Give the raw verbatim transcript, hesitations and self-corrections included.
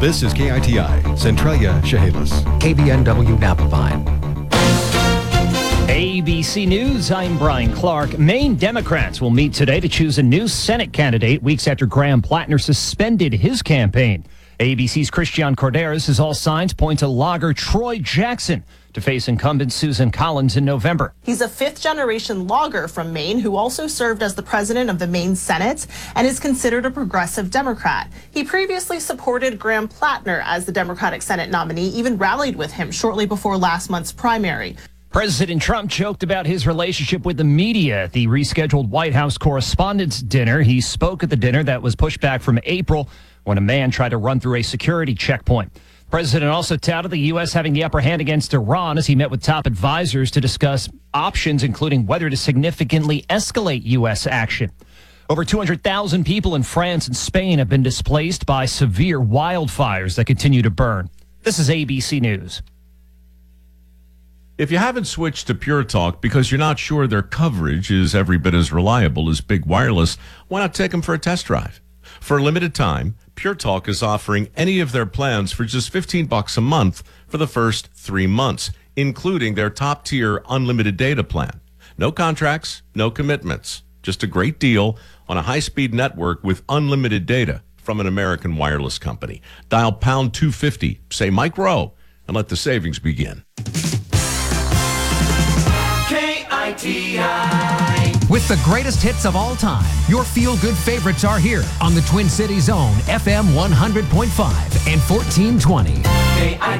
This is K I T I, Centralia, Chehalis. K B N W Napa Vine. A B C News, I'm Brian Clark. Maine Democrats will meet today to choose a new Senate candidate weeks after Graham Plattner suspended his campaign. A B C's Christian Corderas says all signs point to logger Troy Jackson to face incumbent Susan Collins in November. He's a fifth-generation logger from Maine who also served as the president of the Maine Senate and is considered a progressive Democrat. He previously supported Graham Plattner as the Democratic Senate nominee, even rallied with him shortly before last month's primary. President Trump joked about his relationship with the media at the rescheduled White House Correspondents' Dinner. He spoke at the dinner that was pushed back from April when a man tried to run through a security checkpoint. The president also touted the U S having the upper hand against Iran as he met with top advisors to discuss options, including whether to significantly escalate U S action. Over two hundred thousand people in France and Spain have been displaced by severe wildfires that continue to burn. This is A B C News. If you haven't switched to Pure Talk because you're not sure their coverage is every bit as reliable as Big Wireless, why not take them for a test drive? For a limited time, Pure Talk is offering any of their plans for just fifteen bucks a month for the first three months, including their top-tier unlimited data plan. No contracts, no commitments. Just a great deal on a high-speed network with unlimited data from an American wireless company. Dial pound two fifty, say Mike Rowe, and let the savings begin. K I T I. With the greatest hits of all time, your feel-good favorites are here on the Twin Cities own F M one hundred point five and fourteen twenty. K I T I.